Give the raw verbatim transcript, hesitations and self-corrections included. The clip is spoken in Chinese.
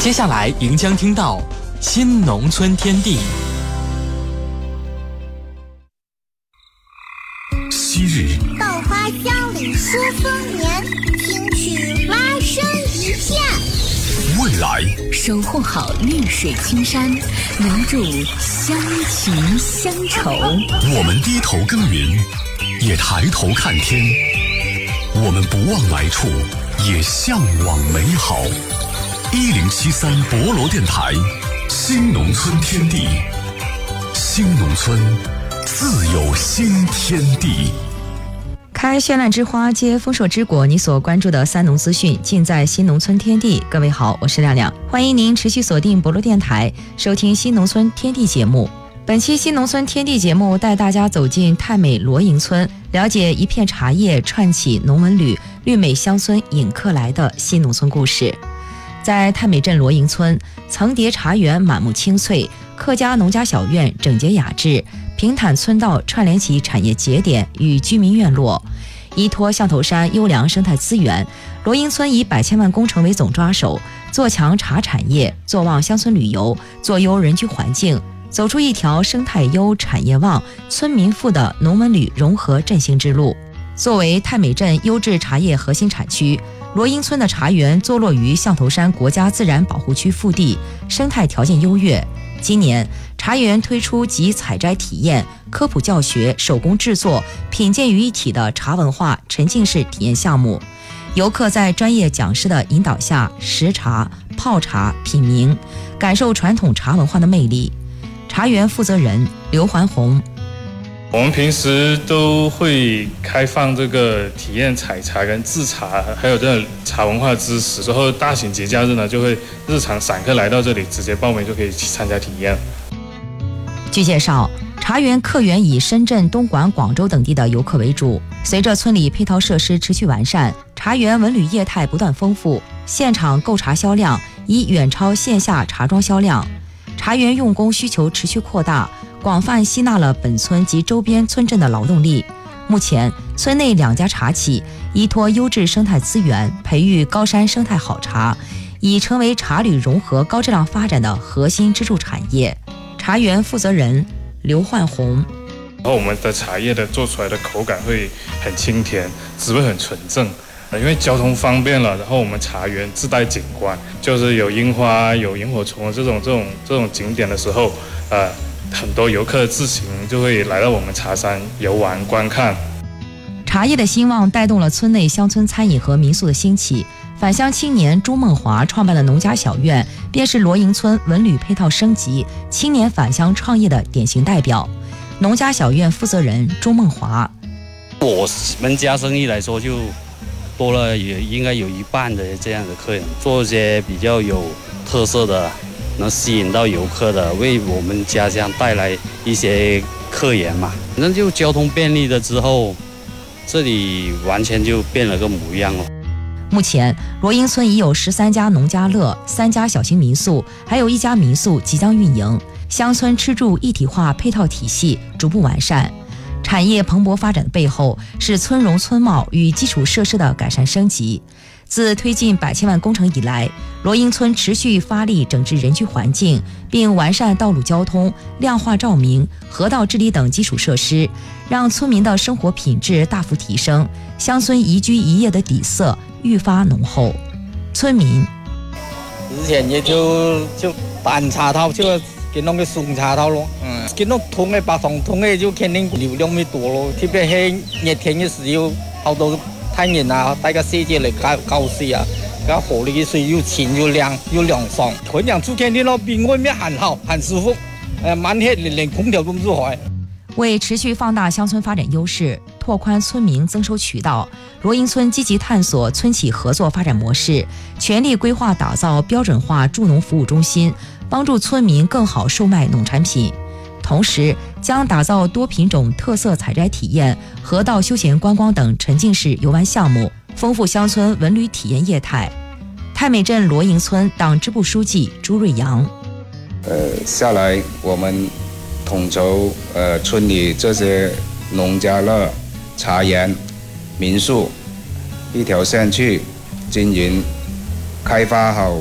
接下来您将听到新农村天地。 昔日稻花香里说丰年，听取蛙声一片。 未来守护好绿水青山，留住乡情乡愁。 我们低头耕耘，也抬头看天。我们不忘来处，也向往美好。一零七三博罗电台，新农村天地，新农村自有新天地。 开绚烂之花，接丰硕之果。你所关注的三农资讯，尽在新农村天地。各位好，我是亮亮，欢迎您持续锁定博罗电台，收听新农村天地节目。本期新农村天地节目带大家走进太美罗营村，了解一片茶叶串起农文旅，绿美乡村引客来的新农村故事。在太美镇罗营村，层叠茶园满目青翠，客家农家小院整洁雅致，平坦村道串联起产业节点与居民院落。依托象头山优良生态资源，罗营村以百千万工程为总抓手，做强茶产业，做旺乡村旅游，做优人居环境，走出一条生态优、产业旺、村民富的农文旅融合振兴之路。作为太美镇优质茶叶核心产区，罗营村的茶园坐落于象头山国家自然保护区腹地，生态条件优越。今年茶园推出集采摘体验、科普教学、手工制作、品鉴于一体的茶文化沉浸式体验项目，游客在专业讲师的引导下食茶、泡茶、品茗，感受传统茶文化的魅力。茶园负责人刘环红： 我们平时都会开放这个体验采茶跟制茶，还有这个茶文化知识。之后大型节假日呢，就会日常散客来到这里，直接报名就可以参加体验。 据介绍，茶园客源以深圳、东莞、广州等地的游客为主。随着村里配套设施持续完善，茶园文旅业态不断丰富，现场购茶销量已远超线下茶庄销量。茶园用工需求持续扩大，广泛吸纳了本村及周边村镇的劳动力。目前，村内两家茶企依托优质生态资源，培育高山生态好茶，已成为茶旅融合高质量发展的核心支柱产业。茶园负责人刘焕红： 然后我们的茶叶的做出来的口感会很清甜，滋味很纯正。因为交通方便了，然后我们茶园自带景观，就是有樱花、有萤火虫这种这种这种景点的时候，呃，很多游客自行就会来到我们茶山游玩观看。 茶叶的兴旺带动了村内乡村餐饮和民宿的兴起。返乡青年朱梦华创办的农家小院，便是罗营村文旅配套升级、青年返乡创业的典型代表。农家小院负责人朱梦华： 我们家生意来说，就多了也应该有一半的这样的客人，做一些比较有特色的，能吸引到游客的，为我们家乡带来一些客源嘛。那就交通便利了之后，这里完全就变了个模样了。 目前，罗营村已有十三家农家乐、三家小型民宿，还有一家民宿即将运营。乡村吃住一体化配套体系逐步完善。产业蓬勃发展的背后，是村容村貌与基础设施的改善升级。自推进百千万工程以来，罗营村持续发力整治人居环境，并完善道路交通、亮化照明、河道治理等基础设施，让村民的生活品质大幅提升，乡村宜居宜业的底色愈发浓厚。村民： 之前也就就单茶套，就给弄个松茶套咯，嗯，给弄通的八通通的就肯定流量没多咯，特别是热天的时候，好多太阳啊，带个世界来搞搞水啊，个河里的水又清又亮又凉爽，混养住肯定咯，比外面很好，很舒服，呃，满天连连空调都不住开。 为持续放大乡村发展优势，拓宽村民增收渠道，罗营村积极探索村企合作发展模式，全力规划打造标准化助农服务中心，帮助村民更好售卖农产品。同时，将打造多品种特色采摘体验、河道休闲观光等沉浸式游玩项目，丰富乡村文旅体验业态。太美镇罗营村党支部书记朱瑞阳： 呃，下来我们统筹呃村里这些农家乐、茶园、民宿一条线去经营，开发好